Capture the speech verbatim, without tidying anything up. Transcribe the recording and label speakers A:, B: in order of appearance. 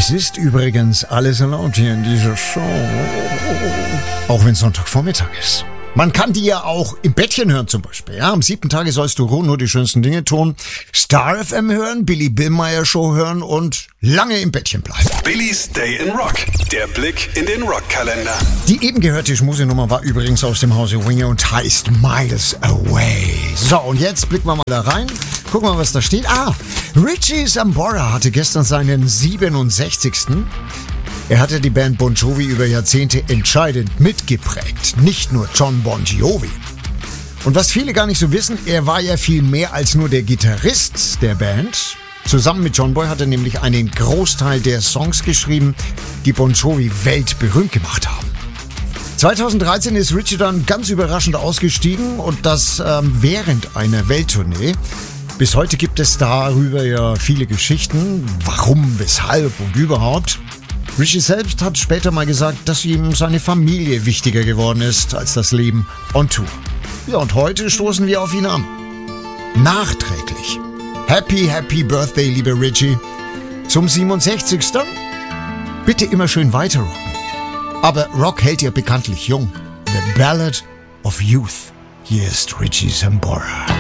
A: Es ist übrigens alles erlaubt hier in dieser Show, auch wenn Sonntagvormittag ist. Man kann die ja auch im Bettchen hören zum Beispiel. Ja, am siebten Tage sollst du ruhen, nur die schönsten Dinge tun. Star F M hören, Billy Billmeyer Show hören und lange im Bettchen bleiben.
B: Billys Day in Rock. Der Blick in den Rockkalender.
A: Die eben gehörte Schmusinummer war übrigens aus dem Hause Winger und heißt Miles Away. So, und jetzt blicken wir mal da rein. Gucken wir mal, was da steht. Ah, Richie Sambora hatte gestern seinen siebenundsechzigsten Er hatte die Band Bon Jovi über Jahrzehnte entscheidend mitgeprägt, nicht nur John Bon Jovi. Und was viele gar nicht so wissen, er war ja viel mehr als nur der Gitarrist der Band. Zusammen mit John Boy hat er nämlich einen Großteil der Songs geschrieben, die Bon Jovi weltberühmt gemacht haben. zweitausenddreizehn ist Richie dann ganz überraschend ausgestiegen und das ähm, während einer Welttournee. Bis heute gibt es darüber ja viele Geschichten, warum, weshalb und überhaupt. Richie selbst hat später mal gesagt, dass ihm seine Familie wichtiger geworden ist als das Leben on Tour. Ja, und heute stoßen wir auf ihn an. Nachträglich. Happy, happy Birthday, lieber Richie. Zum siebenundsechzigsten Bitte immer schön weiter rocken. Aber Rock hält ja bekanntlich jung. The Ballad of Youth. Hier ist Richie Sambora.